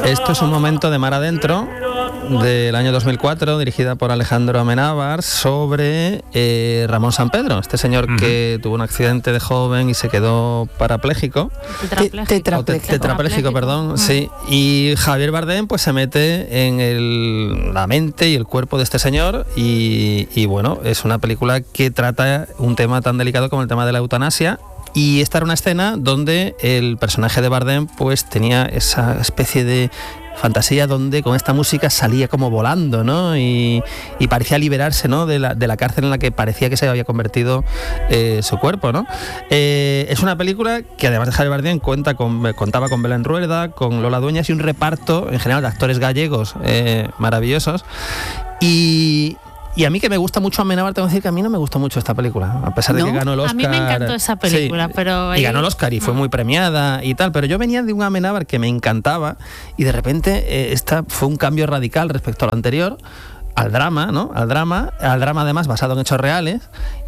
Esto es un momento de Mar Adentro, del año 2004, dirigida por Alejandro Amenábar, sobre Ramón Sampedro, este señor que tuvo un accidente de joven y se quedó parapléjico. Tetrapléjico, perdón, sí. Y Javier Bardem pues se mete en la mente y el cuerpo de este señor y bueno, es una película que trata un tema tan delicado como el tema de la eutanasia. Y esta era una escena donde el personaje de Bardem pues tenía esa especie de fantasía donde con esta música salía como volando, ¿no? Y parecía liberarse, ¿no? de la cárcel en la que parecía que se había convertido su cuerpo, ¿no? Es una película que además de Javier Bardem contaba con Belén Rueda, con Lola Dueñas y un reparto en general de actores gallegos maravillosos. Y a mí, que me gusta mucho Amenábar, tengo que decir que a mí no me gustó mucho esta película, a pesar de que ganó el Oscar. A mí me encantó esa película, sí, pero... Y ganó el Oscar y fue muy premiada y tal, pero yo venía de un Amenábar que me encantaba y de repente esta fue un cambio radical respecto a lo anterior, al drama, ¿no? Al drama además basado en hechos reales.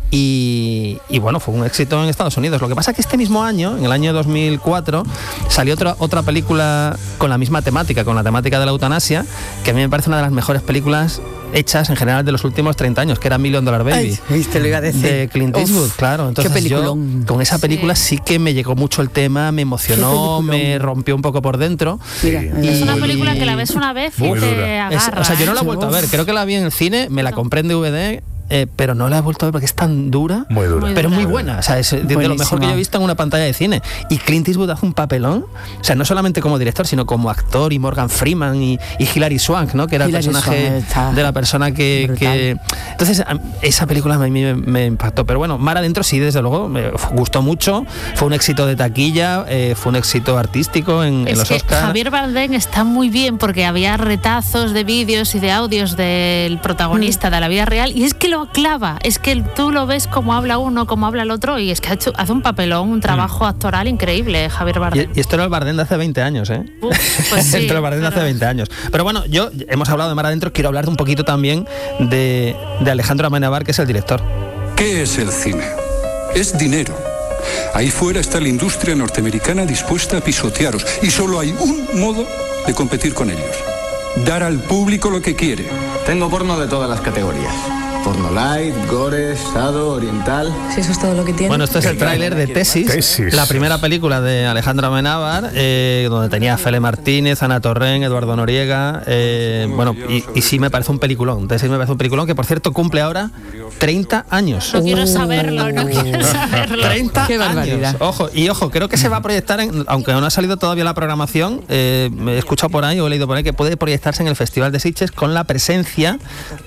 Y bueno, fue un éxito en Estados Unidos. Lo que pasa es que este mismo año, en el año 2004, salió otra película con la misma temática, con la temática de la eutanasia, que a mí me parece una de las mejores películas hechas en general de los últimos 30 años, que era $1 Million Baby. Ay, te lo iba a decir. De Clint Eastwood, claro. Entonces yo con esa película sí que me llegó mucho el tema, me emocionó, me rompió un poco por dentro. Mira, es una película que la ves una vez y te agarra. O sea, yo no la he vuelto a ver, creo que la vi en el cine, me la compré en DVD. Pero no la he vuelto a ver porque es tan dura, muy dura, pero muy buena. O sea, es de lo mejor que yo he visto en una pantalla de cine. Y Clint Eastwood hace un papelón, o sea, no solamente como director, sino como actor, y Morgan Freeman y Hilary Swank, ¿no? Que era Hilary el personaje de la persona que... Entonces, esa película a mí me impactó. Pero bueno, Mar Adentro sí, desde luego, me gustó mucho. Fue un éxito de taquilla, fue un éxito artístico en los Oscars. Javier Bardem está muy bien porque había retazos de vídeos y de audios del protagonista de la vida real, y es que lo clava, es que tú lo ves como habla uno, como habla el otro, y es que hace un papelón, un trabajo actoral increíble, Javier Bardem. Y esto era el Bardem de hace 20 años, ¿eh? Pues sí, el Bardem de hace 20 años. Pero bueno, hemos hablado de Mar Adentro, quiero hablar un poquito también de Alejandro Amenábar, que es el director. ¿Qué es el cine? Es dinero. Ahí fuera está la industria norteamericana dispuesta a pisotearos, y solo hay un modo de competir con ellos: dar al público lo que quiere. Tengo porno de todas las categorías. Porno light, gore, sado, oriental. Si eso es todo lo que tiene. Bueno, esto es el tráiler de Tesis, la primera película de Alejandro Amenábar, donde tenía a Fele Martínez, Ana Torrent, Eduardo Noriega. Bueno, y sí me parece un peliculón. Tesis me parece un peliculón que, por cierto, cumple ahora 30 años. No quiero saberlo, no quiero saberlo. 30 Qué años. Ojo, creo que se va a proyectar, aunque no ha salido todavía la programación, me he escuchado por ahí o he leído por ahí que puede proyectarse en el Festival de Sitges con la presencia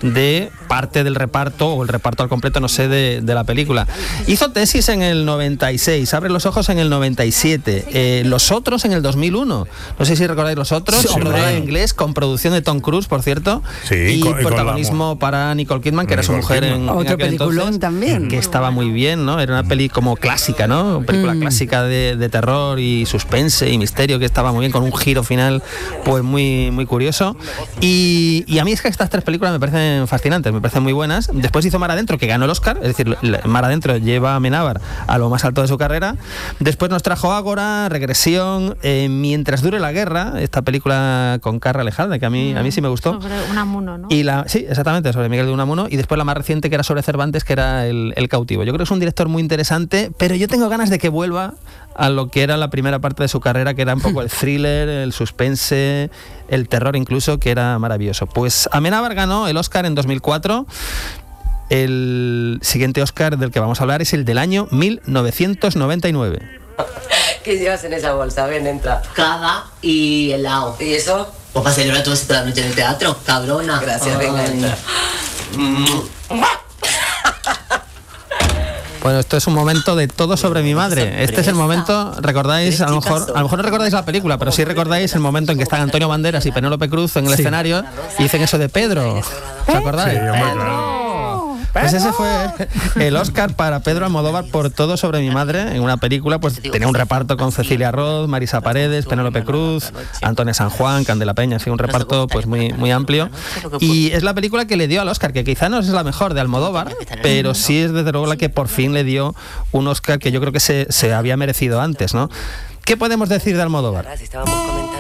de parte del reparto o el reparto al completo, no sé, de la película. Hizo Tesis en el 96, Abre los ojos en el 97, Los Otros en el 2001. No sé si recordáis Los Otros, en inglés, con producción de Tom Cruise, por cierto, y protagonismo para Nicole Kidman, que era su mujer en otro peliculón entonces, también, que estaba muy bien, ¿no? Era una peli como clásica, ¿no? Una película clásica de terror y suspense y misterio, que estaba muy bien, con un giro final pues muy, muy curioso. Y a mí es que estas tres películas me parecen fascinantes, me parecen muy buenas. Después hizo Mar Adentro, que ganó el Oscar, es decir, Mar Adentro lleva a Amenábar a lo más alto de su carrera. Después nos trajo Ágora, Regresión, Mientras dure la guerra, esta película con Carra Alejalde, que a mí sí me gustó. Sobre Unamuno, ¿no? Sí, exactamente, sobre Miguel de Unamuno. Y después la más reciente, que era sobre Cervantes, que era El cautivo. Yo creo que es un director muy interesante, pero yo tengo ganas de que vuelva a lo que era la primera parte de su carrera, que era un poco el thriller, el suspense, el terror incluso, que era maravilloso. Pues Amenábar ganó el Oscar en 2004. El siguiente Oscar del que vamos a hablar es el del año 1999. ¿Qué llevas en esa bolsa? Ven, entra. Cava y helado. ¿Y eso? Pues para celebrar toda esta noche en el teatro, cabrona. Gracias, venga, entra. Bueno, esto es un momento de Todo sobre mi madre. Este es el momento, recordáis, a lo mejor no recordáis la película, pero sí recordáis el momento en que están Antonio Banderas y Penélope Cruz en el escenario y dicen eso de Pedro. ¿Os acordáis? Sí, hombre, claro. Pues ese fue el Oscar para Pedro Almodóvar por Todo sobre mi madre, en una película, pues tenía un reparto con Cecilia Roth, Marisa Paredes, Penélope Cruz, Antonia San Juan, Candela Peña, así un reparto pues muy, muy amplio. Y es la película que le dio al Oscar, que quizá no es la mejor de Almodóvar, pero sí es desde luego la que por fin le dio un Oscar que yo creo que se había merecido antes, ¿no? ¿Qué podemos decir de Almodóvar?